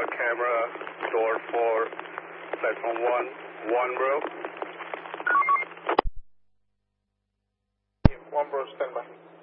camera, door 4, platform 1, 1 bro. 1 bro, stand by.